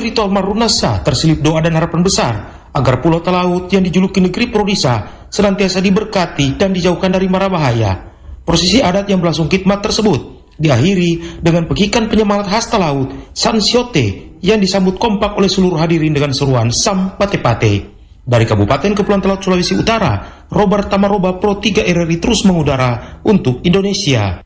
ritual marunasa terselip doa dan harapan besar agar Pulau Talaut yang dijuluki negeri Prodisa senantiasa diberkati dan dijauhkan dari mara bahaya. Prosesi adat yang berlangsung khidmat tersebut diakhiri dengan pekikan penyemangat khas Talaut, San Siote, yang disambut kompak oleh seluruh hadirin dengan seruan Sam Pate Pate. Dari Kabupaten Kepulauan Talaut, Sulawesi Utara, Robert Tamaroba Pro 3 RRI terus mengudara untuk Indonesia.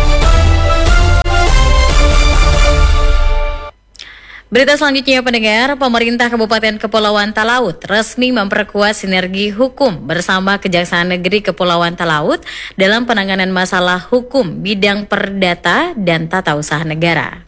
Berita selanjutnya pendengar, pemerintah Kabupaten Kepulauan Talaut resmi memperkuat sinergi hukum bersama Kejaksaan Negeri Kepulauan Talaut dalam penanganan masalah hukum bidang perdata dan tata usaha negara.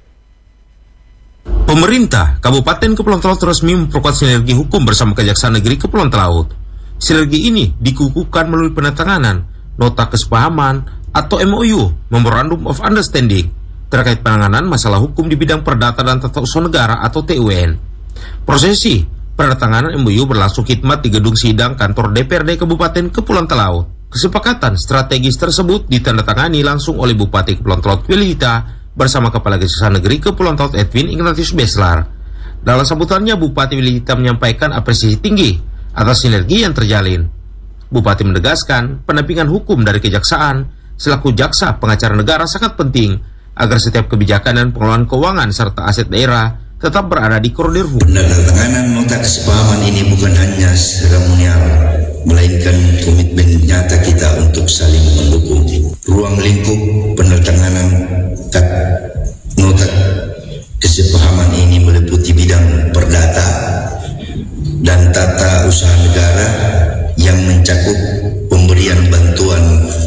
Pemerintah Kabupaten Kepulauan Talaut resmi memperkuat sinergi hukum bersama Kejaksaan Negeri Kepulauan Talaut. Sinergi ini dikukuhkan melalui penandatanganan Nota Kesepahaman atau MOU (Memorandum of Understanding) terkait penanganan masalah hukum di bidang perdata dan tata usaha negara atau TUN. Prosesi penandatanganan MOU berlangsung khidmat di gedung sidang kantor DPRD Kabupaten Kepulauan Talaut. Kesepakatan strategis tersebut ditandatangani langsung oleh Bupati Kepulauan Talaut Wilita bersama Kepala Kejaksaan Negeri Kepulauan Talaut Edwin Ignatius Beslar. Dalam sambutannya, Bupati Wilita menyampaikan apresiasi tinggi atas sinergi yang terjalin. Bupati menegaskan pendampingan hukum dari Kejaksaan selaku jaksa pengacara negara sangat penting agar setiap kebijakan dan pengelolaan keuangan serta aset daerah tetap berada di koridor hukum. Penandatanganan nota kesepahaman ini bukan hanya seremonial, melainkan komitmen nyata kita untuk saling mendukung. Ruang lingkup penandatanganan nota kesepahaman ini meliputi bidang perdata dan tata usaha negara yang mencakup pemberian bantuan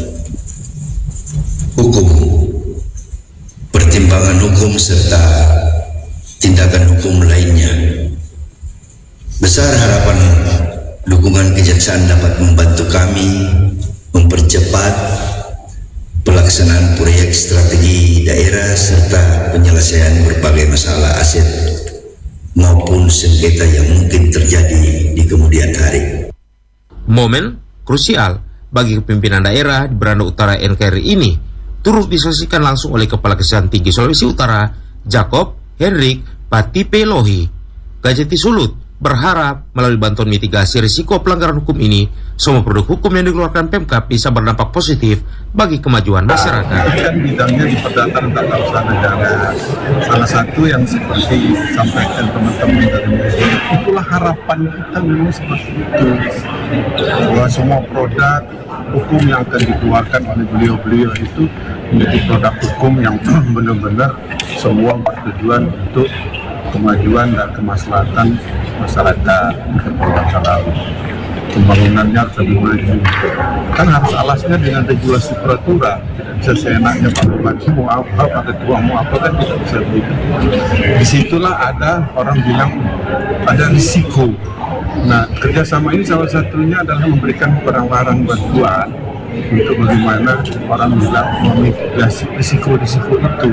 hukum, pertimbangan hukum serta tindakan hukum lainnya. Besar harapan dukungan kejaksaan dapat membantu kami mempercepat pelaksanaan proyek strategi daerah serta penyelesaian berbagai masalah aset maupun sengketa yang mungkin terjadi di kemudian hari. Momen krusial bagi kepimpinan daerah di Beranda Utara NKRI ini turut disaksikan langsung oleh Kepala Kejaksaan Tinggi Sulawesi Utara, Jacob Hendrik Patipelohi. Gajeti Sulut berharap melalui bantuan mitigasi risiko pelanggaran hukum ini, semua produk hukum yang dikeluarkan Pemkab bisa berdampak positif bagi kemajuan masyarakat. Kan bidangnya di perdata dan tata usaha negara. Salah satu yang seperti disampaikan teman-teman dari media, itulah harapan kita memang seperti itu. Bahwa semua produk hukum yang akan dikeluarkan oleh beliau-beliau itu menjadi produk hukum yang benar-benar semua bertujuan untuk kemajuan dan kemaslahatan masyarakat Kepulauan Talaut. Pembangunannya harus lebih maju. Kan harus alasnya dengan regulasi peraturan. Tidak bisa seenaknya Pak Bupati mau apa, Pak Ketua mau apa, kan tidak bisa begitu. Disitulah ada orang bilang ada risiko. Nah, kerjasama ini salah satunya adalah memberikan barang-barang bantuan untuk bagaimana orang bilang memitigasi risiko-risiko itu.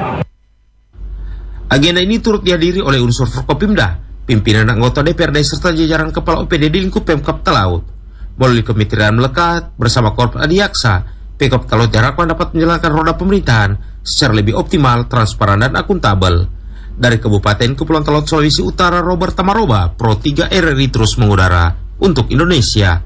Agenda ini turut dihadiri oleh unsur Forkopimda, pimpinan anggota DPRD serta jajaran kepala OPD di lingkup Pemkab Talaut. Melalui kemitraan melekat bersama Korps Adiaksa, Pemkab Talaut diharapkan dapat menjalankan roda pemerintahan secara lebih optimal, transparan dan akuntabel. Dari Kabupaten Kepulauan Talaut Sulawesi Utara, Robert Tamaroba Pro 3 RRI terus mengudara untuk Indonesia.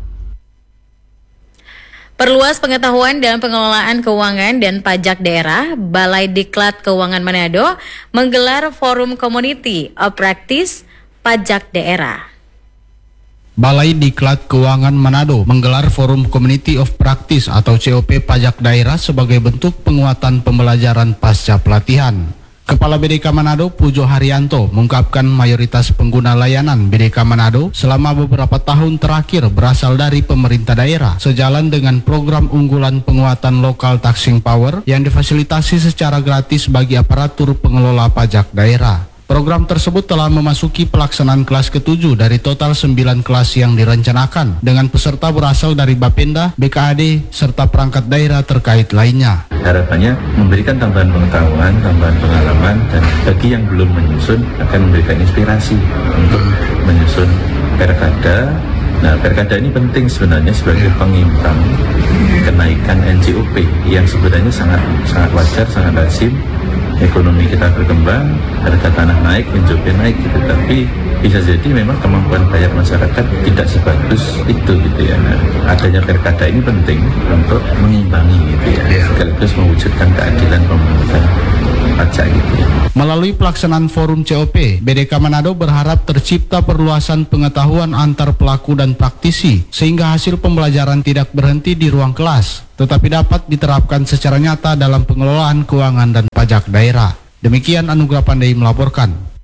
Perluas pengetahuan dalam pengelolaan keuangan dan pajak daerah, Balai Diklat Keuangan Manado menggelar Forum Community of Practice Pajak Daerah. Balai Diklat Keuangan Manado menggelar Forum Community of Practice atau COP Pajak Daerah sebagai bentuk penguatan pembelajaran pasca pelatihan. Kepala BDK Manado Pujo Haryanto mengungkapkan mayoritas pengguna layanan BDK Manado selama beberapa tahun terakhir berasal dari pemerintah daerah, sejalan dengan program unggulan penguatan local taxing power yang difasilitasi secara gratis bagi aparatur pengelola pajak daerah. Program tersebut telah memasuki pelaksanaan kelas ke-7 dari total 9 kelas yang direncanakan, dengan peserta berasal dari Bapenda, BKAD, serta perangkat daerah terkait lainnya. Harapannya memberikan tambahan pengetahuan, tambahan pengalaman, dan bagi yang belum menyusun akan memberikan inspirasi untuk menyusun perkada. Nah, perkada ini penting sebenarnya sebagai pengimbang kenaikan NJOP yang sebenarnya sangat wajar, sangat lazim ekonomi kita berkembang, harga tanah naik, NJP naik gitu. Tapi bisa jadi memang kemampuan bayar masyarakat tidak sebagus itu gitu ya. Nah, adanya perkada ini penting untuk mengimbangi gitu ya, sekaligus mewujudkan keadilan pemungutan pajak gitu ya. Melalui pelaksanaan forum COP, BDK Manado berharap tercipta perluasan pengetahuan antar pelaku dan praktisi sehingga hasil pembelajaran tidak berhenti di ruang kelas, tetapi dapat diterapkan secara nyata dalam pengelolaan keuangan dan pajak daerah. Demikian Anugrah Pandai melaporkan.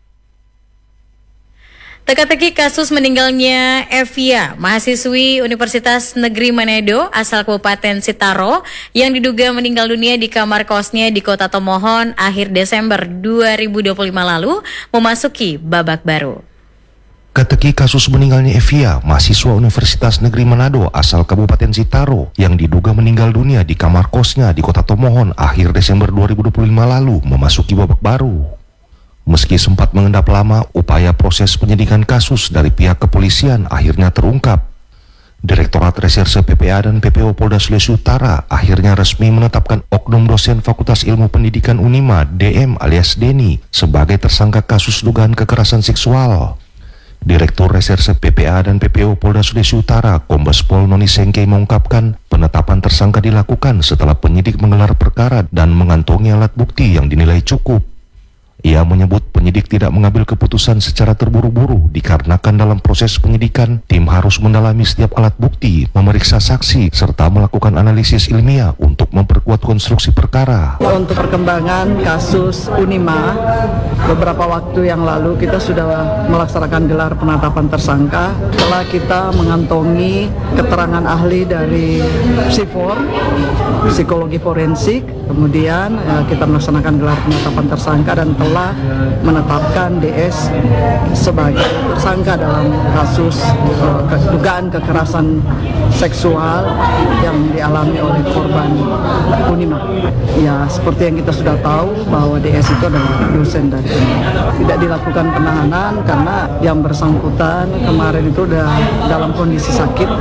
Teka-teki kasus meninggalnya Evia, mahasiswi Universitas Negeri Manado asal Kabupaten Sitaro yang diduga meninggal dunia di kamar kosnya di Kota Tomohon akhir Desember 2025 lalu memasuki babak baru. Teka-teki kasus meninggalnya Evia, mahasiswa Universitas Negeri Manado asal Kabupaten Sitaro yang diduga meninggal dunia di kamar kosnya di Kota Tomohon akhir Desember 2025 lalu memasuki babak baru. Meski sempat mengendap lama, upaya proses penyidikan kasus dari pihak kepolisian akhirnya terungkap. Direktorat Reserse PPA dan PPO Polda Sulawesi Utara akhirnya resmi menetapkan oknum dosen Fakultas Ilmu Pendidikan Unima, DM alias Deni, sebagai tersangka kasus dugaan kekerasan seksual. Direktur Reserse PPA dan PPO Polda Sulawesi Utara, Kombes Pol Noni Sengkei mengungkapkan penetapan tersangka dilakukan setelah penyidik menggelar perkara dan mengantongi alat bukti yang dinilai cukup. Ia menyebut penyidik tidak mengambil keputusan secara terburu-buru dikarenakan dalam proses penyidikan tim harus mendalami setiap alat bukti, memeriksa saksi, serta melakukan analisis ilmiah untuk memperkuat konstruksi perkara. Untuk perkembangan kasus Unima, beberapa waktu yang lalu kita sudah melaksanakan gelar penetapan tersangka setelah kita mengantongi keterangan ahli dari PSIFOR, psikologi forensik, kemudian kita melaksanakan gelar penetapan tersangka dan telah menetapkan DS sebagai tersangka dalam kasus dugaan kekerasan seksual yang dialami oleh korban Unima. Ya, seperti yang kita sudah tahu bahwa DS itu adalah dosen dari Unima. Tidak dilakukan penahanan karena yang bersangkutan kemarin itu sudah dalam kondisi sakit,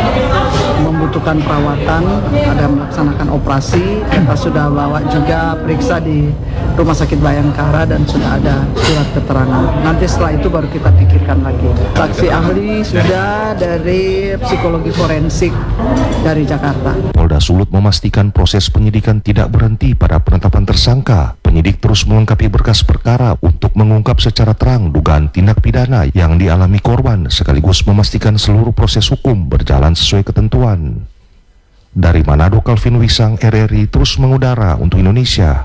membutuhkan perawatan, ada melaksanakan operasi. Kita sudah bawa juga periksa di Rumah Sakit Bayangkara dan sudah ada surat keterangan. Nanti setelah itu baru kita pikirkan lagi. Saksi ahli sudah dari psikologi forensik dari Jakarta. Polda Sulut memastikan proses penyidikan tidak berhenti pada penetapan tersangka. Penyidik terus melengkapi berkas perkara untuk mengungkap secara terang dugaan tindak pidana yang dialami korban sekaligus memastikan seluruh proses hukum berjalan sesuai ketentuan. Dari Manado, Calvin Wisang, RRI terus mengudara untuk Indonesia.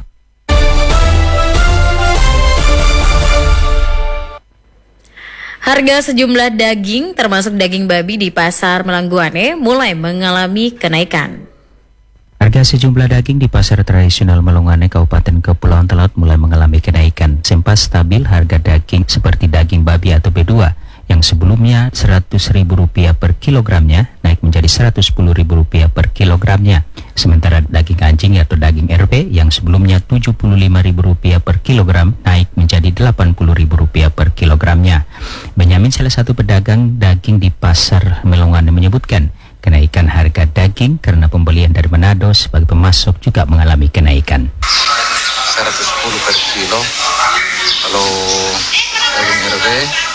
Harga sejumlah daging, termasuk daging babi di Pasar Melangguane, mulai mengalami kenaikan. Harga sejumlah daging di pasar tradisional Melangguane, Kabupaten Kepulauan Talaut mulai mengalami kenaikan. Sempat stabil harga daging seperti daging babi atau B2 yang sebelumnya Rp100.000 per kilogramnya naik menjadi Rp110.000 per kilogramnya. Sementara daging anjing atau daging RP yang sebelumnya Rp75.000 per kilogram naik menjadi Rp80.000 per kilogramnya. Benyamin, salah satu pedagang daging di pasar Melangguane, menyebutkan kenaikan harga daging karena pembelian dari Manado sebagai pemasok juga mengalami kenaikan. 110 per kilo, kalau daging RP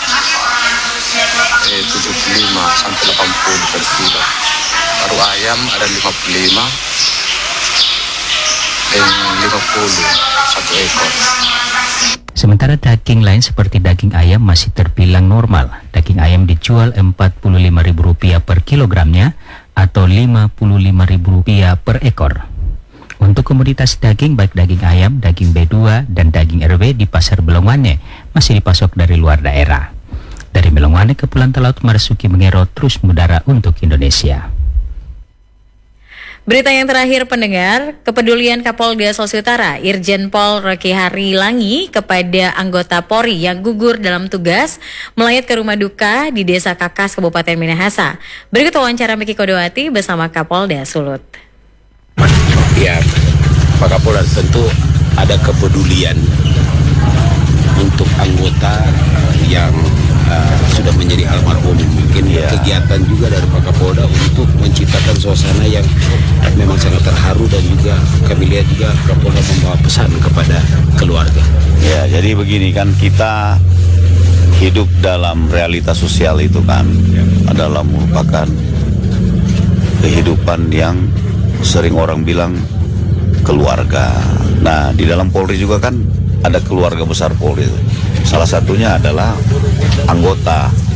75 sampai 80 per kilo. Baru ayam ada 55 dan 50 satu ekor. Sementara daging lain seperti daging ayam masih terbilang normal. Daging ayam dijual Rp45.000 per kilogramnya atau Rp55.000 per ekor. Untuk komoditas daging baik daging ayam, daging B2 dan daging RW di pasar Melangguane masih dipasok dari luar daerah. Dari Melangguane, Kepulauan Talaut, Marsuki Mengero terus mengudara untuk Indonesia. Berita yang terakhir pendengar, kepedulian Kapolda Sulawesi Utara Irjen Pol Rocky Harilangi kepada anggota Polri yang gugur dalam tugas melayat ke rumah duka di Desa Kakas, Kabupaten Minahasa. Berikut wawancara Miki Kodowati bersama Kapolda Sulut. Ya, Pak Kapolda tentu ada kepedulian untuk anggota yang sudah menjadi almarhum. Mungkin kegiatan juga dari Pak Kapolda untuk menciptakan suasana yang memang sangat terharu, dan juga kami lihat juga Kapolda membawa pesan kepada keluarga. Ya, jadi begini kan, kita hidup dalam realitas sosial itu kan adalah merupakan kehidupan yang sering orang bilang keluarga. Nah, di dalam Polri juga kan ada keluarga besar Polri. Salah satunya adalah anggota